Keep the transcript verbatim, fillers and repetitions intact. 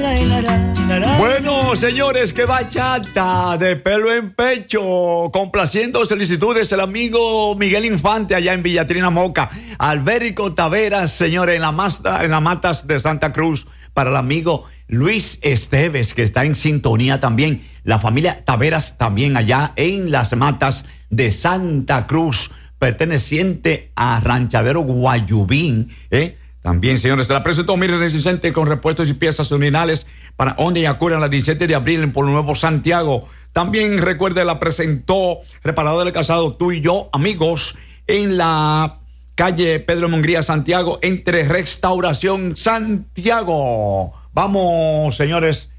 Bueno, señores, que bachata de pelo en pecho, complaciendo solicitudes el amigo Miguel Infante allá en Villatrina Moca, Albérico Taveras, señores, en la Mazda, en las Matas de Santa Cruz, para el amigo Luis Esteves, que está en sintonía también, la familia Taveras también allá en las Matas de Santa Cruz, perteneciente a Ranchadero Guayubín, ¿eh? También, señores, se la presentó Mire Resistente con repuestos y piezas originales para Honda y Acura la diecisiete de abril en Pueblo Nuevo, Santiago. También, recuerde, la presentó Reparador del Calzado, Tú y Yo, amigos, en la calle Pedro Mongría, Santiago, entre Restauración Santiago. Vamos, señores,